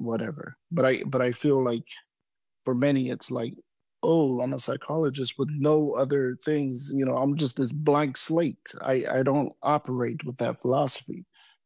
whatever. But I feel like for many, it's like, oh, I'm a psychologist with no other things. I'm just this blank slate. I don't operate with that philosophy.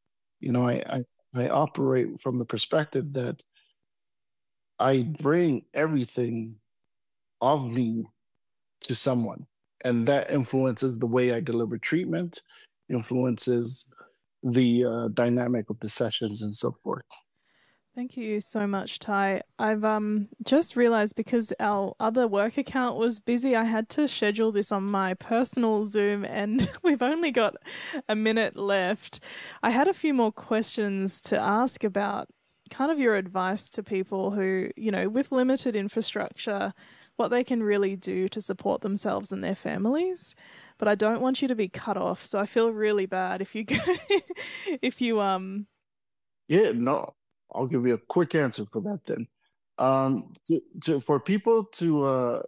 I operate from the perspective that I bring everything of me to someone, and that influences the way I deliver treatment, influences the dynamic of the sessions and so forth. Thank you so much, Ty. I've just realized because our other work account was busy, I had to schedule this on my personal Zoom, and we've only got a minute left. I had a few more questions to ask about kind of your advice to people who, with limited infrastructure, what they can really do to support themselves and their families. But I don't want you to be cut off, so I feel really bad if you if you Yeah, no, I'll give you a quick answer for that then. For people to,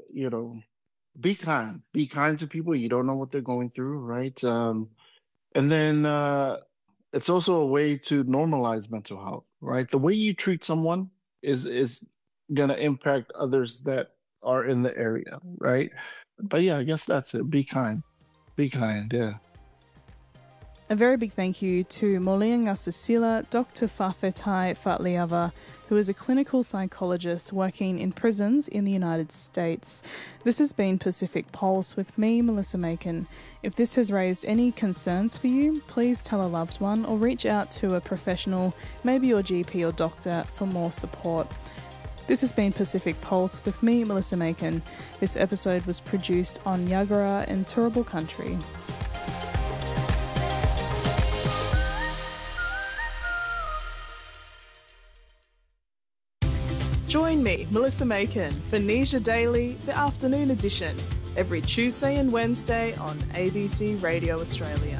be kind to people. You don't know what they're going through, right? And then it's also a way to normalize mental health, right? The way you treat someone is gonna impact others that are in the area, right? But yeah, I guess that's it. Be kind. Be kind, yeah. A very big thank you to Molianga Cecilia, Dr. Fafetai Fatliava, who is a clinical psychologist working in prisons in the United States. This has been Pacific Pulse with me, Melissa Macon. If this has raised any concerns for you, please tell a loved one or reach out to a professional, maybe your GP or doctor, for more support. This has been Pacific Pulse with me, Melissa Macon. This episode was produced on Yagara and Turrbal Country. Join me, Melissa Macon, for Nisha Daily, the afternoon edition, every Tuesday and Wednesday on ABC Radio Australia.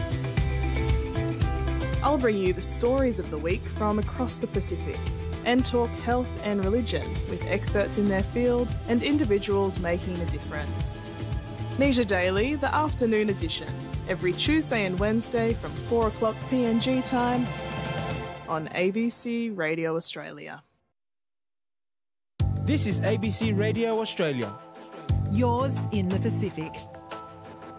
I'll bring you the stories of the week from across the Pacific and talk health and religion with experts in their field and individuals making a difference. Nisha Daily, the afternoon edition, every Tuesday and Wednesday from 4 o'clock PNG time on ABC Radio Australia. This is ABC Radio Australia. Yours in the Pacific.